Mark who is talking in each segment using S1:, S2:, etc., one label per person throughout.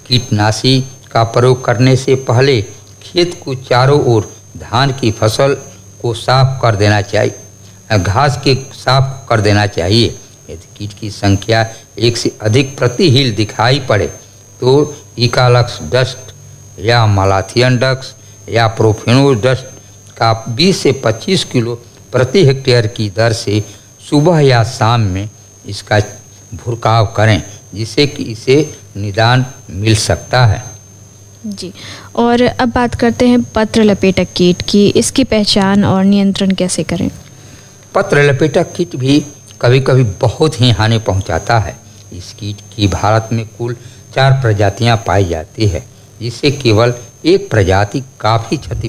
S1: कीटनाशी का प्रयोग करने से पहले खेत को चारों ओर धान की फसल को साफ कर देना चाहिए, घास के साफ कर देना चाहिए। यदि कीट की संख्या एक से अधिक प्रति हिल दिखाई पड़े तो इकालक्स डस्ट या मालाथियन डस्ट या प्रोफेनोज डस्ट का 20 से 25 किलो प्रति हेक्टेयर की दर से सुबह या शाम में इसका भुरकाव करें, जिससे कि इसे निदान मिल सकता है।
S2: जी, और अब बात करते हैं पत्र लपेटक कीट की। इसकी पहचान और नियंत्रण कैसे करें?
S1: पत्र लपेटक कीट भी कभी कभी बहुत ही हानि पहुंचाता है। इस कीट की भारत में कुल 4 प्रजातियां पाई जाती है, जिससे केवल एक प्रजाति काफ़ी क्षति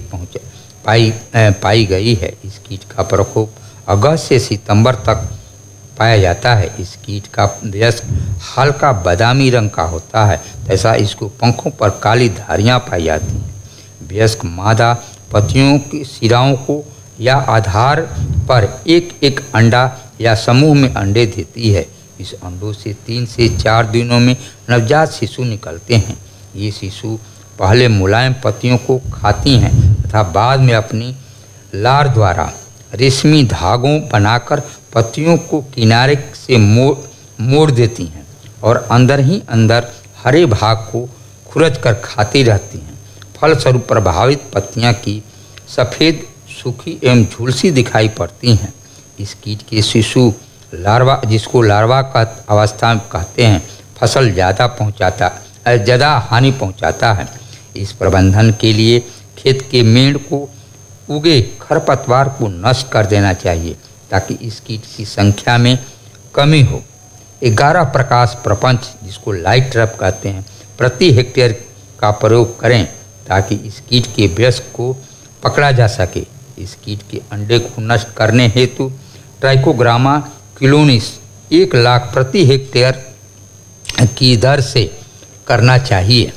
S1: पाई गई है। इस कीट का प्रकोप अगस्त से सितंबर तक पाया जाता है। इस कीट का वयस्क हल्का बादामी रंग का होता है तथा इसको पंखों पर काली धारियां पाई जाती हैं। वयस्क मादा पत्तियों की सिराओं को या आधार पर एक एक अंडा या समूह में अंडे देती है। इस अंडों से 3 से 4 दिनों में नवजात शिशु निकलते हैं। ये शिशु पहले मुलायम पत्तियों को खाती हैं तथा बाद में अपनी लार द्वारा रेशमी धागों बनाकर पत्तियों को किनारे से मोड़ देती हैं और अंदर ही अंदर हरे भाग को खुरच कर खाती रहती हैं। फलस्वरूप प्रभावित पत्तियां की सफ़ेद, सूखी एवं झुलसी दिखाई पड़ती हैं। इस कीट के शिशु लार्वा, जिसको लार्वा का अवस्था कहते हैं, फसल ज़्यादा हानि पहुंचाता है। इस प्रबंधन के लिए खेत के मेड़ को उगे खरपतवार को नष्ट कर देना चाहिए ताकि इस कीट की संख्या में कमी हो। 11 प्रकाश प्रपंच, जिसको लाइट ट्रैप कहते हैं, प्रति हेक्टेयर का प्रयोग करें ताकि इस कीट के वयस्क को पकड़ा जा सके। इस कीट के अंडे को नष्ट करने हेतु ट्राइकोग्रामा किलोनिस 1 लाख प्रति हेक्टेयर की दर से करना चाहिए।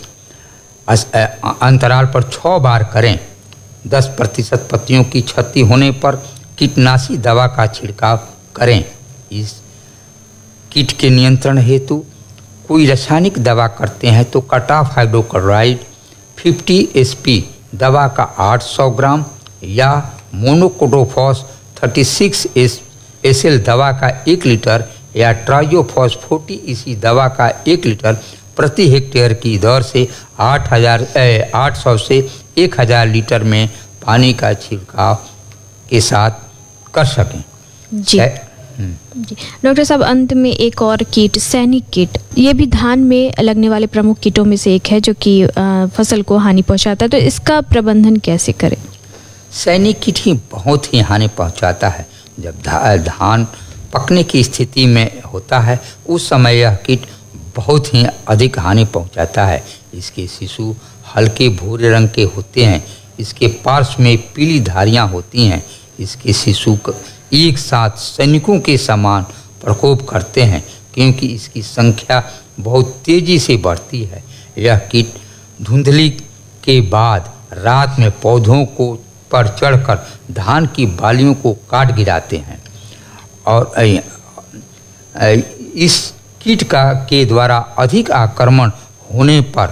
S1: अंतराल पर 6 बार करें। 10% पत्तियों की क्षति होने पर कीटनाशी दवा का छिड़काव करें। इस कीट के नियंत्रण हेतु कोई रासायनिक दवा करते हैं तो कटाफ हाइड्रोक्लोराइड 50 SP दवा का 800 ग्राम या मोनोकोटोफॉस 36 SL दवा का 1 लीटर या ट्राइजोफॉस 40 EC दवा का 1 लीटर प्रति हेक्टेयर की दर से 800 से 1000 लीटर में पानी का छिड़काव के साथ कर सकें।
S2: जी डॉक्टर साहब, अंत में एक और कीट, सैनिक कीट, ये भी धान में लगने वाले प्रमुख कीटों में से एक है जो कि फसल को हानि पहुंचाता है, तो इसका प्रबंधन कैसे करें?
S1: सैनिक कीट ही बहुत ही हानि पहुंचाता है। जब धान पकने की स्थिति में होता है उस समय यह कीट बहुत ही अधिक हानि पहुंचाता है। इसके शिशु हल्के भूरे रंग के होते हैं। इसके पार्श्व में पीली धारियां होती हैं। इसके शिशु एक साथ सैनिकों के समान प्रकोप करते हैं क्योंकि इसकी संख्या बहुत तेजी से बढ़ती है। यह कीट धुंधली के बाद रात में पौधों को पर चढ़कर धान की बालियों को काट गिराते हैं और इस कीट के द्वारा अधिक आक्रमण होने पर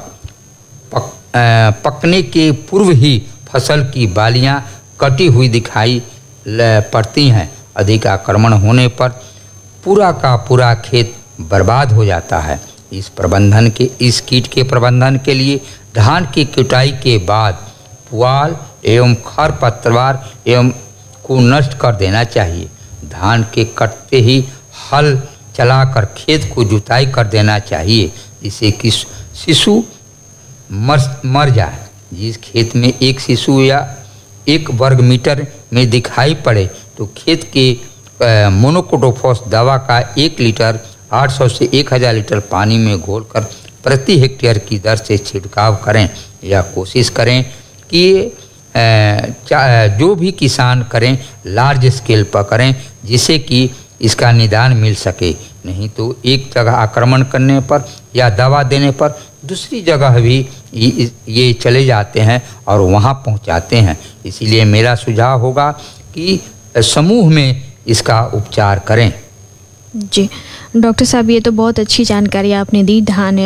S1: पकने के पूर्व ही फसल की बालियां कटी हुई दिखाई पड़ती हैं। अधिक आक्रमण होने पर पूरा का पूरा खेत बर्बाद हो जाता है। इस कीट के प्रबंधन के लिए धान की कटाई के बाद पुआल एवं खरपतवार एवं को नष्ट कर देना चाहिए। धान के कटते ही हल चलाकर खेत को जुताई कर देना चाहिए जिससे कि शिशु मर जाए। जिस खेत में एक शिशु या 1 वर्ग मीटर में दिखाई पड़े तो खेत के मोनोकोटोफॉस दवा का 1 लीटर 800 से 1000 लीटर पानी में घोलकर प्रति हेक्टेयर की दर से छिड़काव करें। यह कोशिश करें कि जो भी किसान करें लार्ज स्केल पर करें जिससे कि इसका निदान मिल सके। नहीं तो एक जगह आक्रमण करने पर या दवा देने पर दूसरी जगह भी ये चले जाते हैं और वहाँ पहुँचाते हैं। इसीलिए मेरा सुझाव होगा कि समूह में इसका उपचार करें।
S2: जी डॉक्टर साहब, ये तो बहुत अच्छी जानकारी आपने दी धान